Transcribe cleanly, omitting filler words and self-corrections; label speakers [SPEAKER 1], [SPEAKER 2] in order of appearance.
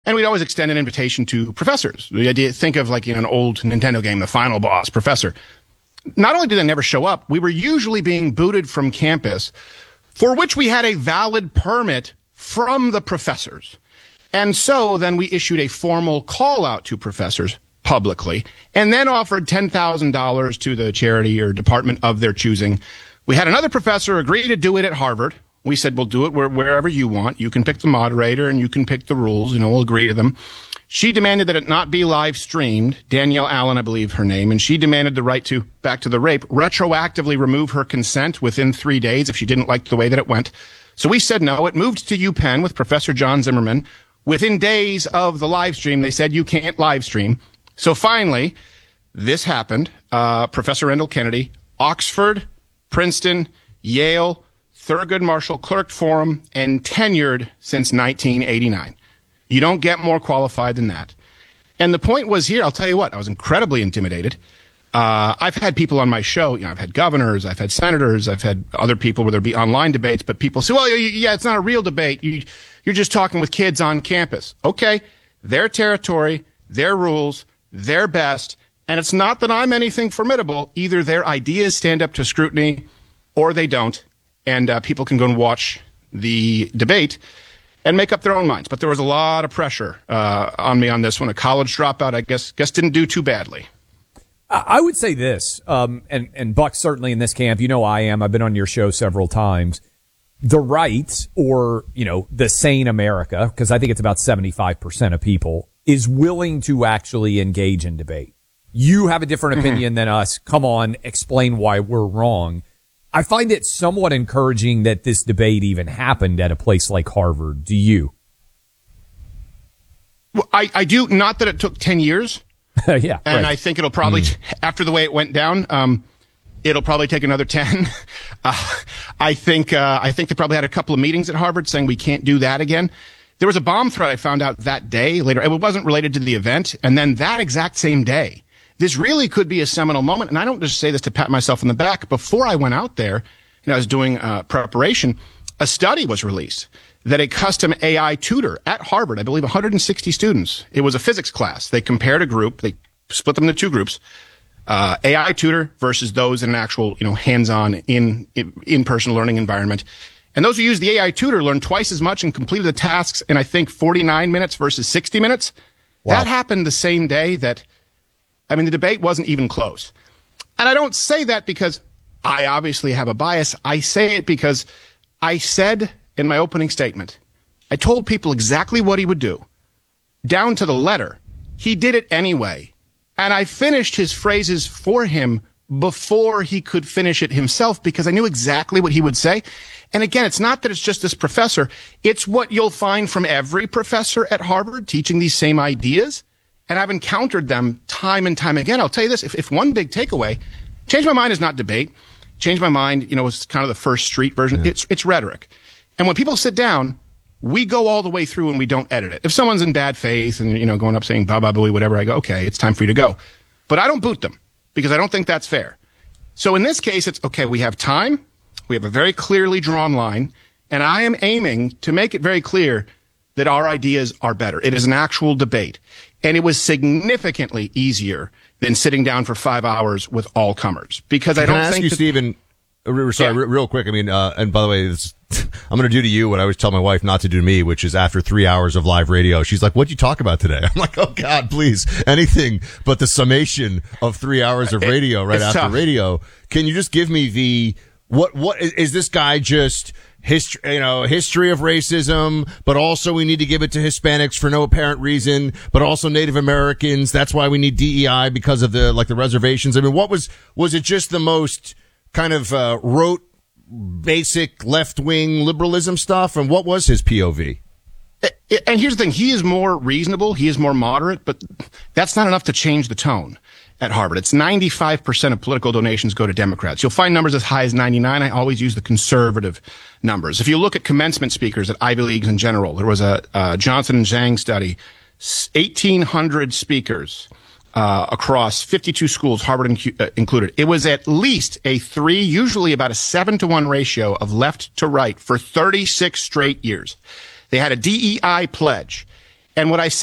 [SPEAKER 1] And we'd always extend an invitation to professors. The idea, think of like in an old Nintendo game, the final boss, professor. Not only did they never show up, we were usually being booted from campus, for which we had a valid permit from the professors. And so then we issued a formal call out to professors publicly and then offered $10,000 to the charity or department of their choosing. We had another professor agree to do it at Harvard. We said, we'll do it wherever you want. You can pick the moderator and you can pick the rules, we'll agree to them. She demanded that it not be live streamed. Danielle Allen, I believe her name, and she demanded the right to, back to the rape, retroactively remove her consent within 3 days if she didn't like the way that it went. So we said no. It moved to UPenn with Professor John Zimmerman. Within days of the live stream, they said you can't live stream. So finally, this happened. Professor Rendell Kennedy, Oxford, Princeton, Yale, Thurgood Marshall clerked for him and tenured since 1989. You don't get more qualified than that. And the point was here, I'll tell you what, I was incredibly intimidated. I've had people on my show, I've had governors, I've had senators, I've had other people where there'd be online debates, but people say, well, yeah, it's not a real debate. You're just talking with kids on campus. Okay, their territory, their rules, their best. And it's not that I'm anything formidable. Either their ideas stand up to scrutiny or they don't. And people can go and watch the debate and make up their own minds. But there was a lot of pressure on me on this one. A college dropout, I guess didn't do too badly.
[SPEAKER 2] I would say this, and Buck's certainly in this camp. I am. I've been on your show several times. The right, or, the sane America, because I think it's about 75% of people, is willing to actually engage in debate. You have a different opinion than us. Come on, explain why we're wrong. I find it somewhat encouraging that this debate even happened at a place like Harvard. Do you?
[SPEAKER 1] Well, I do. Not that it took 10 years.
[SPEAKER 2] Yeah.
[SPEAKER 1] And
[SPEAKER 2] right.
[SPEAKER 1] I think it'll probably, after the way it went down, it'll probably take another 10. I think they probably had a couple of meetings at Harvard saying we can't do that again. There was a bomb threat I found out that day later. It wasn't related to the event. And then that exact same day, this really could be a seminal moment. And I don't just say this to pat myself on the back. Before I went out there, I was doing preparation, a study was released that a custom AI tutor at Harvard, I believe 160 students, it was a physics class. They compared a group, they split them into two groups, AI tutor versus those in an actual, hands-on in-person learning environment. And those who used the AI tutor learned twice as much and completed the tasks in, I think, 49 minutes versus 60 minutes. Wow. That happened the same day that, the debate wasn't even close. And I don't say that because I obviously have a bias. I say it because I said in my opening statement, I told people exactly what he would do, down to the letter. He did it anyway. And I finished his phrases for him before he could finish it himself because I knew exactly what he would say. And again, it's not that it's just this professor. It's what you'll find from every professor at Harvard teaching these same ideas. And I've encountered them time and time again. I'll tell you this, if one big takeaway, change my mind is not debate. Change my mind, was kind of the first street version. Yeah. It's rhetoric. And when people sit down, we go all the way through and we don't edit it. If someone's in bad faith and, going up saying, blah, blah, blah, whatever, I go, okay, it's time for you to go. But I don't boot them because I don't think that's fair. So in this case, it's okay. We have time. We have a very clearly drawn line. And I am aiming to make it very clear that our ideas are better. It is an actual debate. And it was significantly easier than sitting down for 5 hours with all comers because I don't think.
[SPEAKER 3] Can I ask you, Stephen? Real quick. And by the way, I'm going to do to you what I always tell my wife not to do to me, which is after 3 hours of live radio, she's like, what'd you talk about today? I'm like, oh God, please, anything but the summation of 3 hours of radio after tough. Radio. Can you just give me what is this guy just history of racism, but also we need to give it to Hispanics for no apparent reason, but also Native Americans. That's why we need DEI because of the reservations. What was it just the most kind of rote, basic left-wing liberalism stuff? And what was his POV?
[SPEAKER 1] And here's the thing. He is more reasonable. He is more moderate, but that's not enough to change the tone at Harvard. It's 95% of political donations go to Democrats. You'll find numbers as high as 99. I always use the conservative numbers. If you look at commencement speakers at Ivy Leagues in general, there was a Johnson and Zhang study, 1,800 speakers across 52 schools, Harvard included. It was at least a 3, usually about a 7-to-1 ratio of left to right for 36 straight years. They had a DEI pledge. And what I